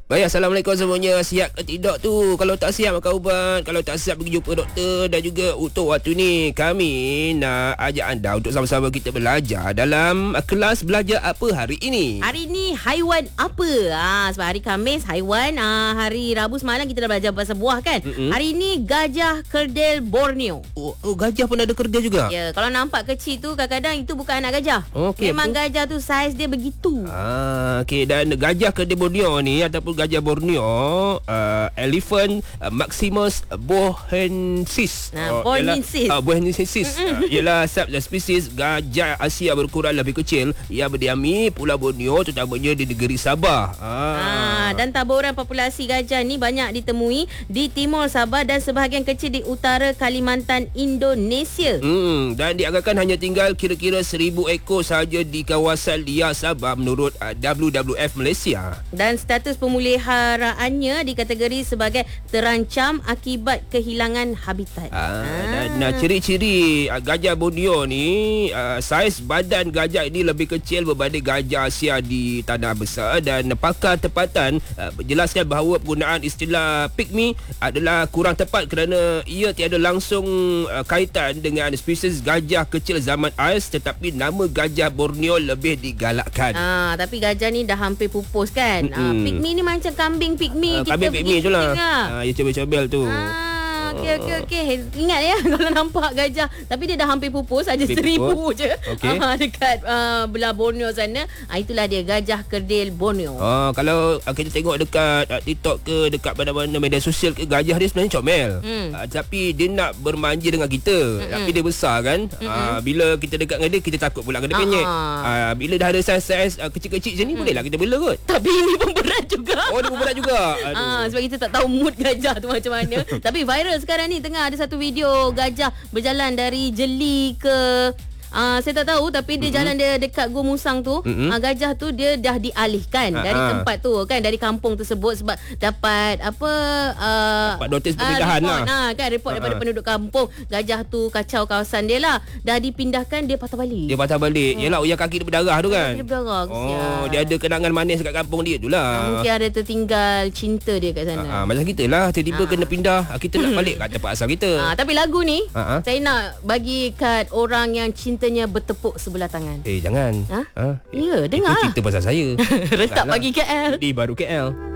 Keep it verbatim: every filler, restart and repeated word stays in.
Baik, Assalamualaikum semuanya. Siap ke tidak tu? Kalau tak siap makan ubat, kalau tak siap pergi jumpa doktor. Dan juga untuk waktu ni kami nak ajak anda untuk sama-sama kita belajar dalam kelas belajar apa hari ini. Hari ni haiwan apa? Ah, sebab hari Khamis haiwan, ah, hari Rabu semalam kita dah belajar pasal buah kan. Mm-hmm. Hari ni gajah kerdil Borneo. Oh, oh, gajah pun ada kerdil juga? Ya, kalau nampak kecil tu kadang-kadang itu bukan anak gajah. Okay, memang apa? Gajah tu saiz dia begitu. Ah, okey, dan gajah kerdil Borneo ni ataupun gajah Borneo, uh, Elephant uh, Maximus bohensis. Nah, bohensis. Uh, bohensis uh, ialah subspesies gajah Asia berukuran lebih kecil yang berdiami Pulau Borneo, terutamanya di negeri Sabah. Ah. Ah, dan taburan populasi gajah ni banyak ditemui di timur Sabah dan sebahagian kecil di utara Kalimantan, Indonesia. Hmm, dan dianggarkan hanya tinggal kira-kira seribu ekor sahaja di kawasan liar Sabah menurut uh, W W F Malaysia. Dan status pemuliharaannya dikategori sebagai terancam akibat kehilangan habitat. Ah, dan ah. ciri-ciri uh, gajah Borneo ni, uh, saiz badan gajah ini lebih kecil berbanding gajah Asia di tanah besar, dan pakar tempatan uh, menjelaskan bahawa penggunaan istilah pygmy adalah kurang tepat kerana ia tiada langsung uh, kaitan dengan spesies gajah kecil zaman ais, tetapi nama gajah Borneo lebih digalakkan. Ah, tapi gajah ni dah hampir pupus kan. Mm-hmm. Ah, pygmy ni macam kambing pygmy. Uh, kita kambing pygmy tu lah. Ah, ya, comel-comel tu. Ah, okey okey okey. Ingat ya kalau nampak gajah tapi dia dah hampir pupus, ada seribu je. Okay. Ah, dekat uh, belah Borneo sana. Ah, itulah dia gajah kerdil Borneo. Ah, kalau uh, kita tengok dekat uh, TikTok ke dekat mana-mana media sosial ke, gajah dia sebenarnya comel. Hmm. Uh, tapi dia nak bermanja dengan kita. Hmm. Tapi dia besar kan. Hmm. Uh, bila kita dekat dengan dia, kita takut pula kena penyek. Uh, bila dah ada saiz-saiz uh, kecil-kecil macam ni, hmm. bolehlah kita bela kot. Tapi ini pun berat juga. Oh, dia pun berat juga. Aduh. Ah, sebab kita tak tahu mood gajah tu macam mana. Tapi viral sekarang ni, tengah ada satu video gajah berjalan dari Jeli ke Uh, saya tak tahu, tapi dia mm-hmm. jalan dia dekat Gua Musang tu, mm-hmm. uh, gajah tu dia dah dialihkan uh-huh. dari tempat tu kan, dari kampung tersebut sebab dapat apa uh, dapat notis pencegahan uh, lah nah, kan report uh-huh. daripada penduduk kampung, gajah tu kacau kawasan dia lah, dah dipindahkan, dia patah balik. Dia patah balik. Hmm. Yalah, uyak kaki dia berdarah tu kan. Dia berdarah. Oh, dia ada kenangan manis kat kampung dia tu lah. Uh, mungkin ada tertinggal cinta dia kat sana. Uh-huh. Macam kita lah, tiba-tiba uh-huh. kena pindah, kita nak balik kat tempat asal kita. Uh, tapi lagu ni uh-huh. saya nak bagi kat orang yang cintanya bertepuk sebelah tangan. Eh, jangan. Ha? Ha? Ya, dengar. Itu cerita pasal saya. Retak pagi K L. Di baru K L.